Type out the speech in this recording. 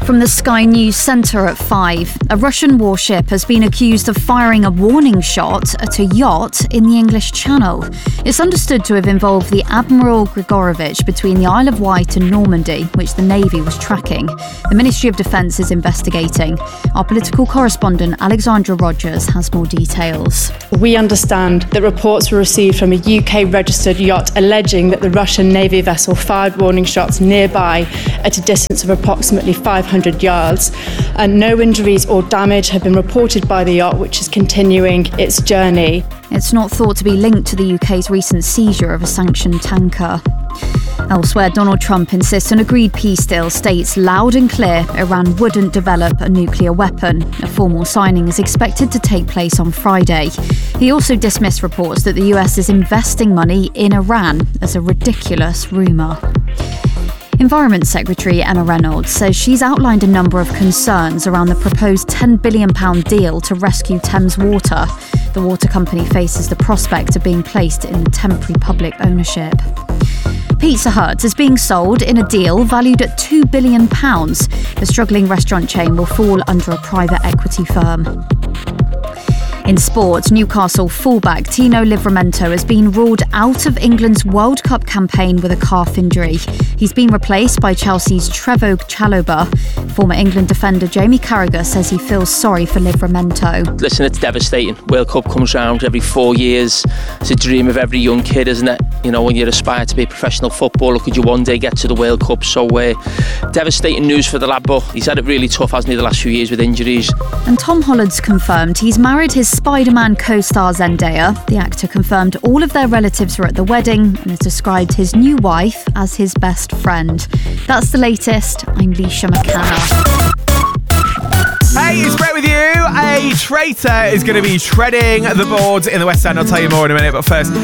From the Sky News Centre at 5, a Russian warship has been accused of firing a warning shot at a yacht in the English Channel. It's understood to have involved the Admiral Grigorovich between the Isle of Wight and Normandy, which the Navy was tracking. The Ministry of Defence is investigating. Our political correspondent Alexandra Rogers has more details. We understand that reports were received from a UK-registered yacht alleging that the Russian Navy vessel fired warning shots nearby at a distance of approximately 500 yards, and no injuries or damage have been reported by the yacht, which is continuing its journey. It's not thought to be linked to the UK's recent seizure of a sanctioned tanker. Elsewhere, Donald Trump insists an agreed peace deal states loud and clear Iran wouldn't develop a nuclear weapon. A formal signing is expected to take place on Friday. He also dismissed reports that the US is investing money in Iran as a ridiculous rumour. Environment Secretary Emma Reynolds says she's outlined a number of concerns around the proposed £10 billion deal to rescue Thames Water. The water company faces the prospect of being placed in temporary public ownership. Pizza Hut is being sold in a deal valued at £2 billion. The struggling restaurant chain will fall under a private equity firm. In sport, Newcastle fullback Tino Livramento has been ruled out of England's World Cup campaign with a calf injury. He's been replaced by Chelsea's Trevoh Chalobah. Former England defender Jamie Carragher says he feels sorry for Livramento. Listen, it's devastating. World Cup comes round every 4 years. It's a dream of every young kid, isn't it? You know, when you aspire to be a professional footballer, could you one day get to the World Cup? So devastating news for the lad, but he's had it really tough, hasn't he, the last few years with injuries. And Tom Holland's confirmed he's married his Spider-Man co-star Zendaya. The actor confirmed all of their relatives were at the wedding and has described his new wife as his best friend. That's the latest. I'm Leisha McCanna. Hey, it's Brett with you. A traitor is going to be treading the boards in the West End. I'll tell you more in a minute. But first,